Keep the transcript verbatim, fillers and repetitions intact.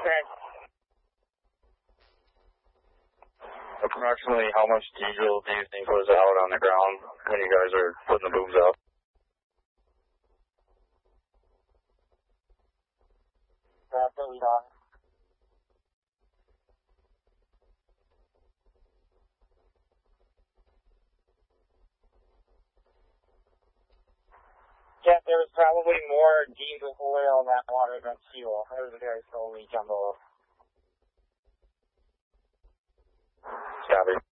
Okay. Approximately how much diesel do you think was out on the ground when you guys are putting the booms out? About thirty dollars. Yeah, there was probably more diesel oil in that water than fuel. It was a very slowly jumbled. Copy.